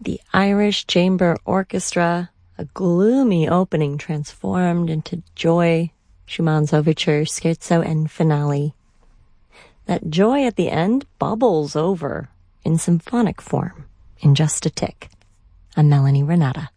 the Irish Chamber Orchestra, a gloomy opening transformed into joy, Schumann's overture, scherzo, and finale. That joy at the end bubbles over in symphonic form in just a tick. I'm Melanie Renata.